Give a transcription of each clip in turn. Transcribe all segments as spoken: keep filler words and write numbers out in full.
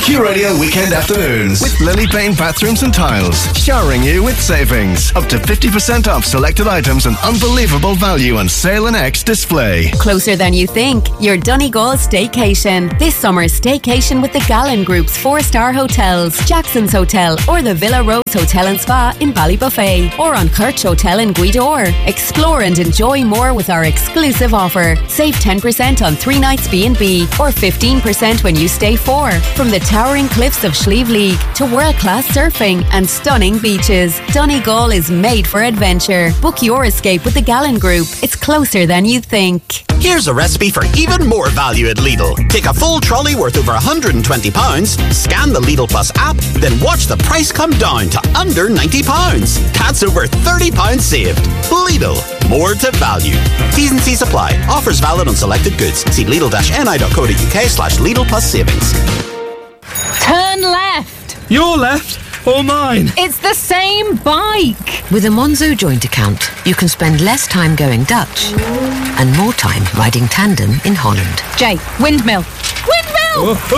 Q Radio Weekend Afternoons with Lily Payne Bathrooms and Tiles, showering you with savings. Up to fifty percent off selected items and unbelievable value on Sale and X display. Closer than you think. Your Donegal Staycation. This summer's staycation with the Gallen Group's four-star hotels, Jackson's Hotel or the Villa Rose Hotel and Spa in Ballybuffet or on Kirch Hotel in Guidor. Explore and enjoy more with our exclusive offer. Save ten percent on three nights B and B or fifteen percent when you stay four. From the towering cliffs of Slieve League to world-class surfing and stunning beaches, Donegal is made for adventure. Book your escape with the Gallen Group. It's closer than you think. Here's a recipe for even more value at Lidl. Take a full trolley worth over one hundred twenty pounds, scan the Lidl Plus app, then watch the price come down to under ninety pounds. That's over thirty pounds saved. Lidl, more to value. T's and C's apply. Offers valid on selected goods. See lidl-ni.co.uk slash Lidl Plus savings. Turn left. Your left or mine? It's the same bike. With a Monzo joint account, you can spend less time going Dutch and more time riding tandem in Holland. Jay, windmill. Windmill! Oh,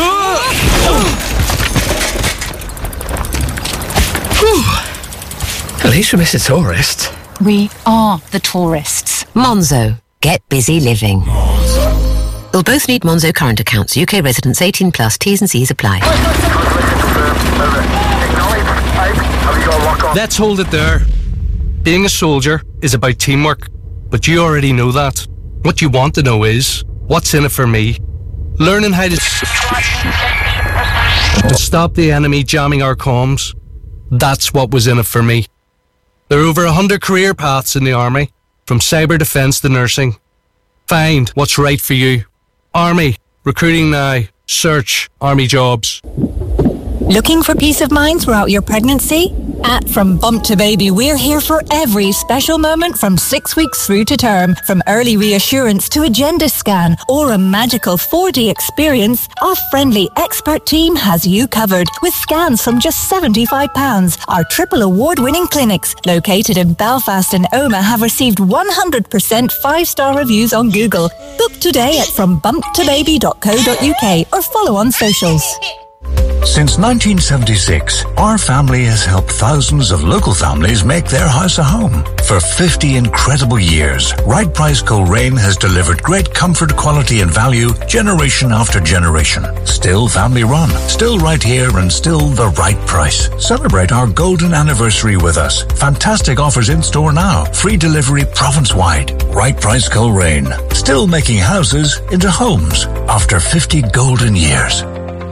oh. At least we miss a tourist. We are the tourists. Monzo. Get busy living. You'll both need Monzo current accounts. U K residents eighteen plus. T's and C's apply. Let's hold it there. Being a soldier is about teamwork, but you already know that. What you want to know is, what's in it for me? Learning how to, to stop the enemy jamming our comms. That's what was in it for me. There are over a hundred career paths in the Army, from cyber defence to nursing. Find what's right for you. Army, recruiting now. Search Army jobs. Looking for peace of mind throughout your pregnancy? At From Bump to Baby, we're here for every special moment from six weeks through to term. From early reassurance to a gender scan or a magical four D experience, our friendly expert team has you covered with scans from just seventy-five pounds. Our triple award-winning clinics, located in Belfast and Omagh, have received one hundred percent five-star reviews on Google. Book today at from bump to baby dot co dot uk or follow on socials. Since nineteen seventy-six, our family has helped thousands of local families make their house a home. For fifty incredible years, Right Price Coleraine has delivered great comfort, quality and value generation after generation. Still family run, still right here and still the right price. Celebrate our golden anniversary with us. Fantastic offers in store now. Free delivery province-wide. Right Price Coleraine. Still making houses into homes after fifty golden years.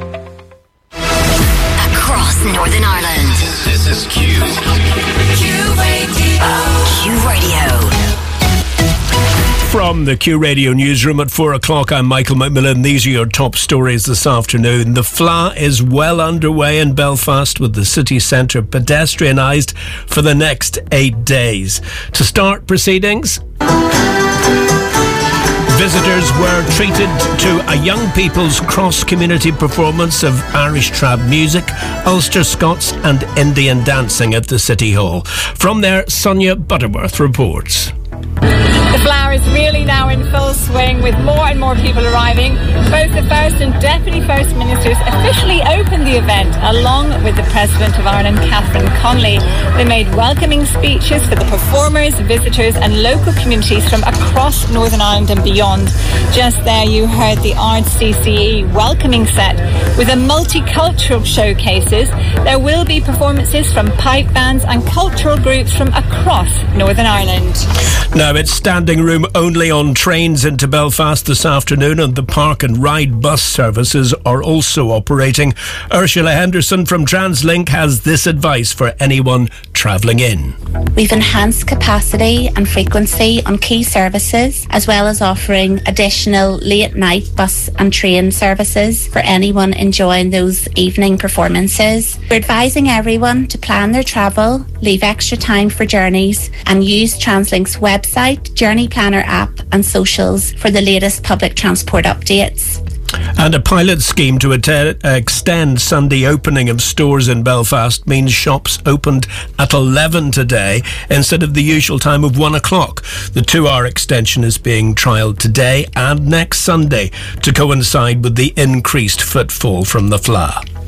Northern Ireland. This is Q. Q Radio. Q Radio. From the Q Radio newsroom at four o'clock, I'm Michael McMillan. These are your top stories this afternoon. The F L A is well underway in Belfast, with the city centre pedestrianised for the next eight days. To start proceedings, visitors were treated to a young people's cross-community performance of Irish trad music, Ulster Scots and Indian dancing at the City Hall. From there, Sonia Butterworth reports. The flower is really now in full swing, with more and more people arriving. Both the First and Deputy First Ministers officially opened the event, along with the President of Ireland, Catherine Connolly. They made welcoming speeches for the performers, visitors and local communities from across Northern Ireland and beyond. Just there you heard the Ards C C E welcoming set with a multicultural showcases. There will be performances from pipe bands and cultural groups from across Northern Ireland. Now, it's standing room only on trains into Belfast this afternoon, and the park and ride bus services are also operating. Ursula Henderson from TransLink has this advice for anyone travelling in. We've enhanced capacity and frequency on key services, as well as offering additional late night bus and train services for anyone enjoying those evening performances. We're advising everyone to plan their travel, leave extra time for journeys, and use TransLink's website, Journey Planner app and socials for the latest public transport updates. And a pilot scheme to att- extend Sunday opening of stores in Belfast means shops opened at eleven today instead of the usual time of one o'clock. The two-hour extension is being trialled today and next Sunday to coincide with the increased footfall from the F L A.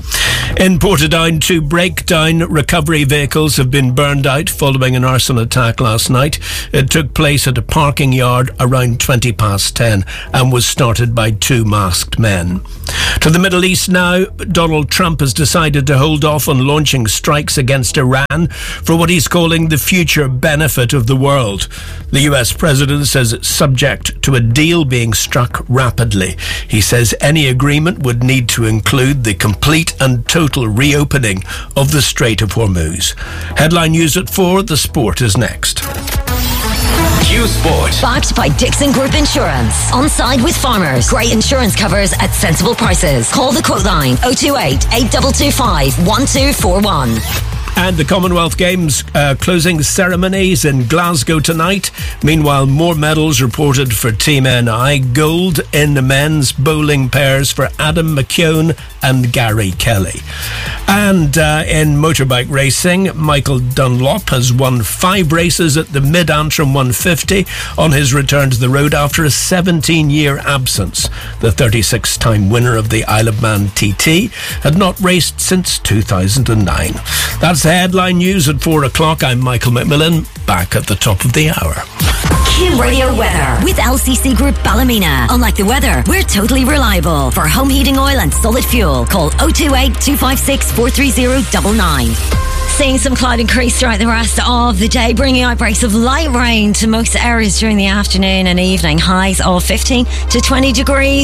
In Portadown, two breakdown recovery vehicles have been burned out following an arson attack last night. It took place at a parking yard around twenty past ten and was started by two masked men. To the Middle East now, Donald Trump has decided to hold off on launching strikes against Iran for what he's calling the future benefit of the world. The U S president says it's subject to a deal being struck rapidly. He says any agreement would need to include the complete and total reopening of the Strait of Hormuz. Headline news at four. The sport is next. Q Sport. Backed by Dixon Group Insurance. On side with farmers. Great insurance covers at sensible prices. Call the quote line oh two eight, eight two two five, one two four one. And the Commonwealth Games uh, closing ceremonies in Glasgow tonight. Meanwhile, more medals reported for Team N I. Gold in the men's bowling pairs for Adam McKeown and Gary Kelly. And uh, in motorbike racing, Michael Dunlop has won five races at the Mid-Antrim one fifty on his return to the road after a seventeen-year absence. The thirty-six-time winner of the Isle of Man T T had not raced since two thousand nine. That's the headline news at four o'clock. I'm Michael McMillan, back at the top of the hour. Q Radio weather with L C C Group Ballymena. Unlike the weather, we're totally reliable. For home heating oil and solid fuel, call oh two eight, two five six, four three oh nine nine. Seeing some cloud increase throughout the rest of the day, bringing outbreaks of light rain to most areas during the afternoon and evening. Highs of fifteen to twenty degrees.